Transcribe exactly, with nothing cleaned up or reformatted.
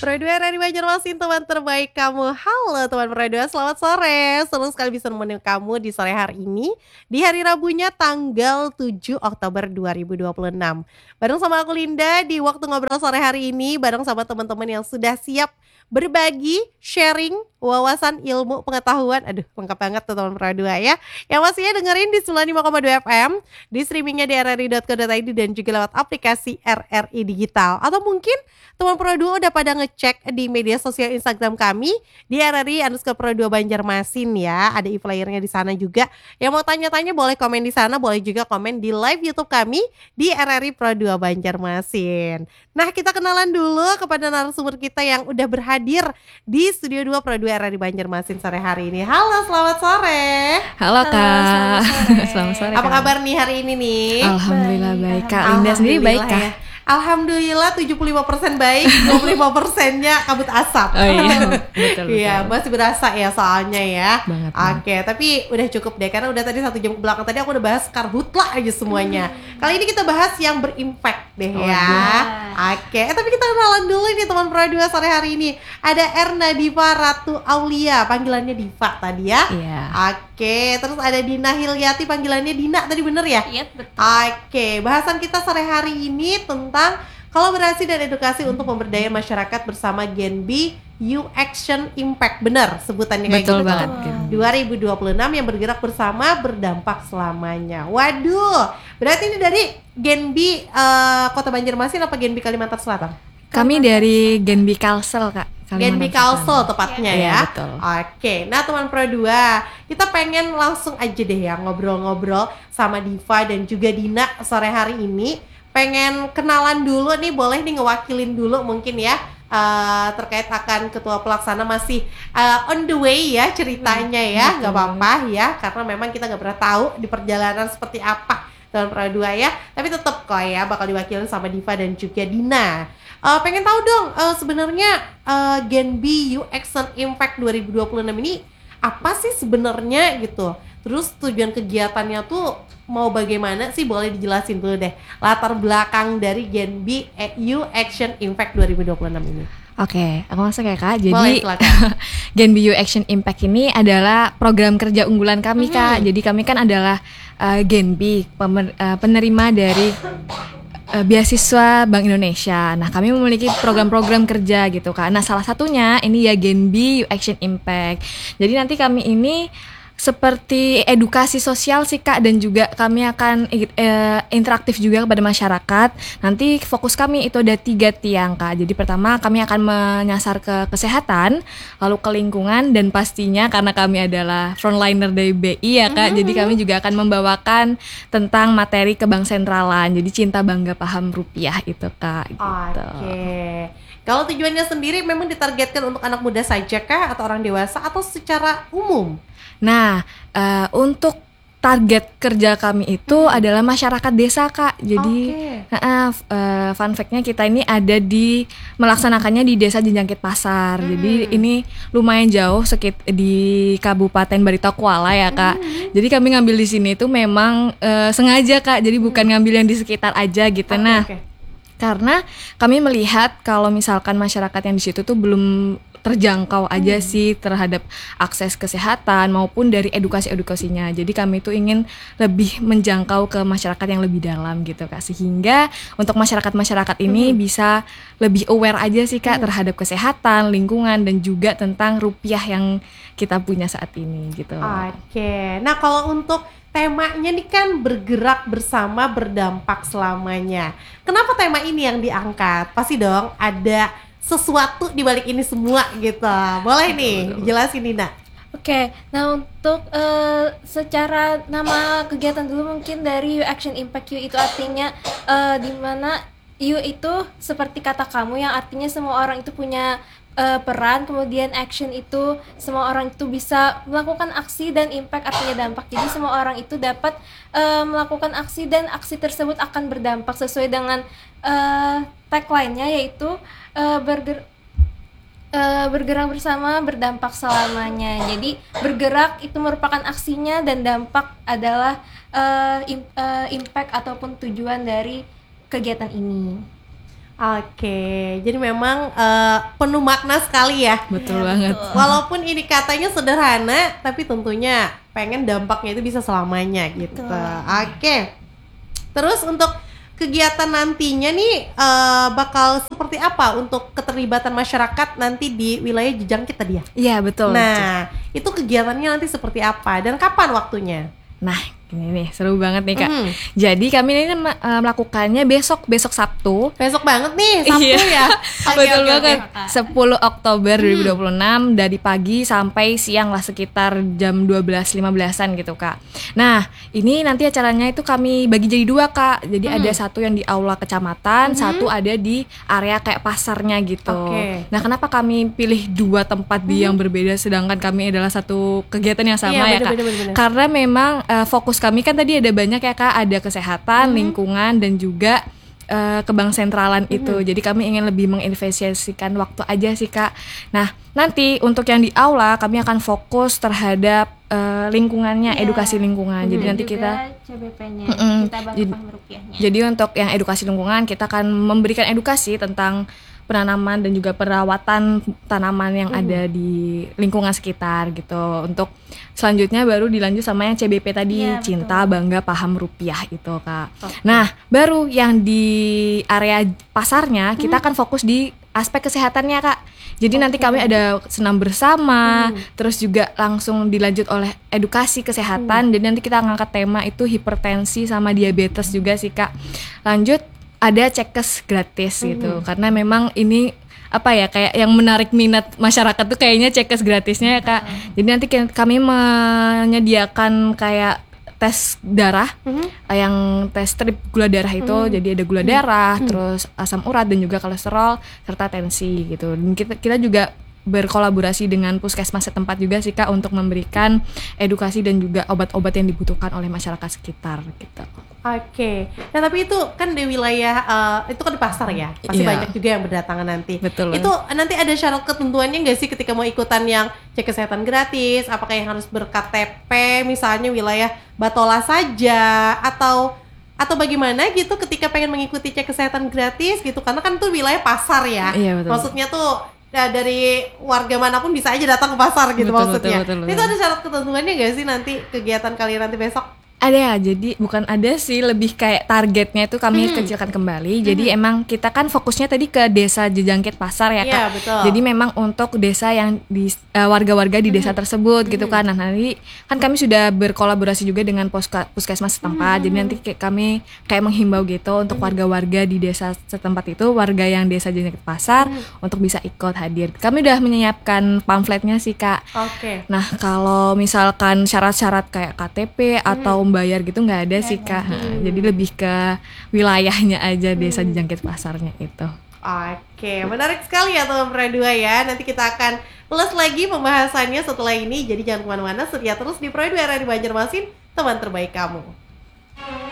Pro dua R R I Banjarmasin, teman terbaik kamu. Halo teman Pro dua, selamat sore. Senang sekali bisa nemenin kamu di sore hari ini, di hari Rabunya tanggal tujuh Oktober dua ribu dua puluh enam. Bareng sama aku Linda di waktu ngobrol sore hari ini, bareng sama teman-teman yang sudah siap berbagi, sharing, wawasan, ilmu, pengetahuan. Aduh, lengkap banget tuh teman Pro dua ya. Yang pastinya dengerin di sembilan puluh lima koma dua F M, di streamingnya di r r i dot co dot i d dan juga lewat aplikasi R R I Digital. Atau mungkin teman Pro dua udah pada ngecek di media sosial Instagram kami di R R I underscore Pro dua Banjarmasin ya. Ada e-flyernya di sana juga. Yang mau tanya-tanya boleh komen di sana, boleh juga komen di live YouTube kami di R R I Pro dua Banjarmasin. Nah, kita kenalan dulu kepada narasumber kita yang udah berhadir di Studio dua Pro dua R R I Banjarmasin sore hari ini. Halo, selamat sore. Halo Kak. Selamat sore. Selamat sore. Apa Kak. kabar nih hari ini nih? Alhamdulillah baik, Baik, Kak. Linda sendiri baik Kak? Ya. Alhamdulillah tujuh puluh lima persen baik, dua puluh lima persennya kabut asap. Oh iya, betul, Iya, betul. masih berasa ya soalnya ya. Banget, Oke, tapi udah cukup deh karena udah tadi satu jam ke belakang tadi aku udah bahas karhutla aja semuanya. Hmm. Kali ini kita bahas yang berimpact deh Oh, ya. iya. Oke, eh, tapi kita kenalan dulu nih teman Pro dua sore hari ini. Ada Erna Diva Ratu Aulia, panggilannya Diva tadi ya. Iya. Oke, terus ada Dina Hilyati, panggilannya Dina tadi bener ya? Iya, betul. Oke, bahasan kita sore hari ini tentang kolaborasi dan edukasi untuk pemberdayaan masyarakat bersama Genbi U Action Impact. Benar sebutannya kayak Betul gitu banget. kan? Gen. dua ribu dua puluh enam yang bergerak bersama berdampak selamanya. Waduh, berarti ini dari Genbi uh, Kota Banjarmasin apa Genbi Kalimantan Selatan? Kami dari Genbi Kalsel Kak. Genbi Kalimantan Kalsel Selatan. tepatnya Iya, ya. betul. Oke, nah teman Pro dua, kita pengen langsung aja deh ya ngobrol-ngobrol sama Diva dan juga Dina sore hari ini. Pengen kenalan dulu nih, boleh nih ngewakilin dulu mungkin ya uh, terkait akan ketua pelaksana masih uh, on the way ya ceritanya ya, nggak apa-apa ya, karena memang kita nggak pernah tahu di perjalanan seperti apa teman Pro dua ya, tapi tetap kok ya bakal diwakilin sama Diva dan juga Dina. Uh, pengen tahu dong uh, sebenarnya uh, Genbi U Action Impact dua ribu dua puluh enam ini apa sih sebenarnya gitu? Terus tujuan kegiatannya tuh mau bagaimana sih, boleh dijelasin dulu deh latar belakang dari Genbi U Action Impact dua ribu dua puluh enam ini. Oke, aku masuk ya Kak. Boleh, Jadi silakan. Genbi U Action Impact ini adalah program kerja unggulan kami Kak. Mhm. Jadi kami kan adalah uh, Genbi, pemer- uh, penerima dari uh, beasiswa Bank Indonesia. Nah, kami memiliki program-program kerja gitu Kak. Nah, salah satunya ini ya Genbi U Action Impact. Jadi nanti kami ini seperti edukasi sosial sih Kak, dan juga kami akan eh, interaktif juga kepada masyarakat. Nanti fokus kami itu ada tiga tiang Kak. Jadi pertama kami akan menyasar ke kesehatan, lalu ke lingkungan, dan pastinya karena kami adalah frontliner dari B I ya Kak, Mm-hmm. jadi kami juga akan membawakan tentang materi kebank sentralan. Jadi cinta bangga paham rupiah itu Kak gitu. Oke. Kalau tujuannya sendiri memang ditargetkan untuk anak muda saja kah atau orang dewasa atau secara umum? Nah, uh, untuk target kerja kami itu Hmm. adalah masyarakat desa Kak. Jadi, Oke. uh, uh, fun fact-nya kita ini ada di melaksanakannya di Desa Jenjangkit Pasar. Hmm. Jadi ini lumayan jauh sekit di Kabupaten Barito Kuala ya Kak. Hmm. Jadi kami ngambil di sini tuh memang uh, sengaja Kak. Jadi bukan ngambil yang di sekitar aja gitu. Oke, Nah, oke. karena kami melihat kalau misalkan masyarakat yang di situ tuh belum terjangkau aja Hmm. sih terhadap akses kesehatan maupun dari edukasi-edukasinya. Jadi kami tuh ingin lebih menjangkau ke masyarakat yang lebih dalam gitu Kak. Sehingga untuk masyarakat-masyarakat ini Hmm. bisa lebih aware aja sih Kak terhadap kesehatan, lingkungan, dan juga tentang rupiah yang kita punya saat ini gitu. Oke. Nah, kalau untuk temanya nih kan bergerak bersama berdampak selamanya. Kenapa tema ini yang diangkat? Pasti dong ada sesuatu di balik ini semua gitu. Boleh nih dijelasin Nina. Oke, nah untuk eh, secara nama kegiatan dulu mungkin dari U Action Impact U itu artinya eh, di mana U itu seperti kata kamu yang artinya semua orang itu punya eh, peran, kemudian action itu semua orang itu bisa melakukan aksi, dan impact artinya dampak. Jadi semua orang itu dapat eh, melakukan aksi dan aksi tersebut akan berdampak sesuai dengan eh, tagline-nya yaitu eh, berger Uh, bergerak bersama berdampak selamanya. Jadi bergerak itu merupakan aksinya dan dampak adalah uh, im- uh, impact ataupun tujuan dari kegiatan ini. Oke, jadi memang eh, penuh makna sekali ya. Betul Iya, banget. betul. Walaupun ini katanya sederhana, tapi tentunya pengen dampaknya itu bisa selamanya gitu. Betul. Oke. Terus untuk kegiatan nantinya nih eh, bakal seperti apa untuk keterlibatan masyarakat nanti di wilayah Jejangkit tadi ya? Iya betul. Nah, itu kegiatannya nanti seperti apa dan kapan waktunya? Nah, ini nih seru banget nih Kak. Mhm. Jadi kami ini ma- eh, melakukannya besok besok Sabtu. Besok banget nih, Sabtu Iya. ya. Oke, Betul oke, banget. oke. sepuluh Oktober dua ribu dua puluh enam dari pagi sampai siang lah sekitar jam dua belas lima belasan gitu Kak. Nah, ini nanti acaranya itu kami bagi jadi dua Kak. Jadi Hmm. ada satu yang di aula kecamatan, Mhm. satu ada di area kayak pasarnya gitu. Oke. Nah, kenapa kami pilih dua tempat di yang berbeda sedangkan kami adalah satu kegiatan yang sama Iya, ya Kak? bener, bener, bener. Karena memang eh, fokus kami kan tadi ada banyak ya Kak, ada kesehatan, Mhm. lingkungan dan juga eh, kebang sentralan Mhm. itu. Jadi kami ingin lebih menginvestasikan waktu aja sih Kak. Nah, nanti untuk yang di aula kami akan fokus terhadap eh, lingkungannya, Iya. edukasi lingkungan. Jadi Mhm. nanti Juga kita C B P-nya Mm-mm. kita bagi Jadi- paham rupiahnya. jadi untuk yang edukasi lingkungan kita akan memberikan edukasi tentang penanaman dan juga perawatan tanaman yang Mhm. ada di lingkungan sekitar gitu. Untuk selanjutnya baru dilanjut sama yang C B P tadi, Iya, betul. cinta, bangga, paham rupiah itu Kak. Oke. Nah, baru yang di area pasarnya kita akan fokus di aspek kesehatannya Kak. Jadi nanti Oke. kami ada senam bersama, Hmm. terus juga langsung dilanjut oleh edukasi kesehatan. Jadi nanti kita ngangkat tema itu hipertensi sama diabetes juga sih Kak. Lanjut ada cekes gratis gitu. Hmm. Karena memang ini apa ya kayak yang menarik minat masyarakat tuh kayaknya cekes gratisnya ya Kak. Jadi nanti ki- kami menyediakan kayak tes darah, Mhm. eh, yang tes strip gula darah itu. Hmm. Jadi ada gula darah, terus asam urat dan juga kolesterol serta tensi gitu. Dan kita kita juga berkolaborasi dengan puskesmas setempat juga sih Kak untuk memberikan edukasi dan juga obat-obat yang dibutuhkan oleh masyarakat sekitar gitu. Oke, nah tapi itu kan di wilayah eh, itu kan di pasar ya, pasti Iya. banyak juga yang berdatangan nanti. Betul. Itu nanti ada syarat ketentuannya nggak sih ketika mau ikutan yang cek kesehatan gratis? Apakah yang harus ber-K T P, misalnya wilayah Batola saja, atau atau bagaimana gitu ketika pengen mengikuti cek kesehatan gratis gitu? Karena kan itu wilayah pasar ya. Iya, betul. Maksudnya tuh ya, dari warga manapun bisa aja datang ke pasar gitu Betul, maksudnya. betul, betul, Itu betul. ada syarat ketentuannya nggak sih nanti kegiatan kalian nanti besok? Ada, jadi bukan ada sih, lebih kayak targetnya itu kami Mhm. kecilkan kembali. Jadi emang kita kan fokusnya tadi ke desa Jejangkit Pasar ya Iya, Kak. betul. Jadi memang untuk desa yang di eh, warga-warga di desa tersebut gitu kan. Nah, nanti kan kami sudah berkolaborasi juga dengan poska, puskesmas setempat. Jadi nanti kayak kami kayak menghimbau gitu untuk warga-warga di desa setempat itu, warga yang desa Jejangkit Pasar untuk bisa ikut hadir. Kami udah menyiapkan pamfletnya sih Kak. Oke. Nah, kalau misalkan syarat-syarat kayak K T P atau bayar gitu nggak ada sih Kak. Nah, jadi lebih ke wilayahnya aja desa Jejangkit Pasarnya itu. Oke, menarik sekali ya teman Produa ya. Nanti kita akan ulas lagi pembahasannya setelah ini. Jadi jangan kemana-mana, setia terus di Produa Radio Banjarmasin, teman terbaik kamu.